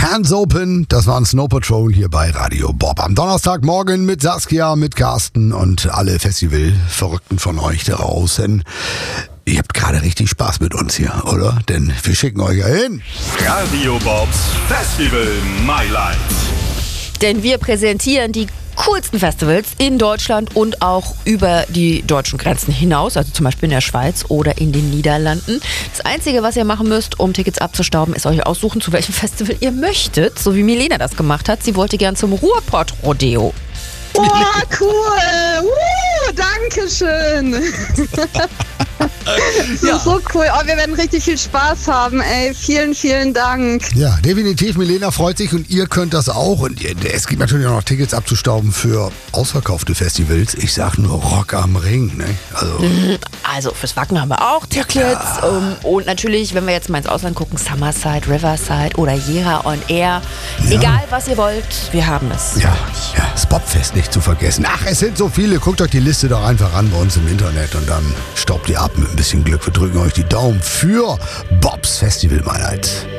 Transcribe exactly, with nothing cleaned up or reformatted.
Hands Open, das waren Snow Patrol hier bei Radio Bob. Am Donnerstagmorgen mit Saskia, mit Carsten und alle Festival-Verrückten von euch da draußen. Ihr habt gerade richtig Spaß mit uns hier, oder? Denn wir schicken euch ja hin. Radio Bobs Festival My Life. Denn wir präsentieren die coolsten Festivals in Deutschland und auch über die deutschen Grenzen hinaus, also zum Beispiel in der Schweiz oder in den Niederlanden. Das Einzige, was ihr machen müsst, um Tickets abzustauben, ist euch aussuchen, zu welchem Festival ihr möchtet, so wie Milena das gemacht hat. Sie wollte gern zum Ruhrpott-Rodeo. Oh, cool! Uh, Dankeschön! Das Ja. ist so cool. Oh, wir werden richtig viel Spaß haben, ey. Vielen, vielen Dank. Ja, definitiv. Milena freut sich und ihr könnt das auch. Und ihr- es gibt natürlich auch noch Tickets abzustauben für ausverkaufte Festivals. Ich sag nur Rock am Ring, ne? Also, Also fürs Wacken haben wir auch Tickets. Um, und natürlich, wenn wir jetzt mal ins Ausland gucken, Summerside, Riverside oder Jera on Air. Egal, was ihr wollt, wir haben es. ja, ja, das Bobfest nicht zu vergessen. Ach, es sind so viele. Guckt euch die Liste doch einfach an bei uns im Internet und dann staubt ihr ab mit ein bisschen Glück. Wir drücken euch die Daumen für Bobs Festival, mein Alt.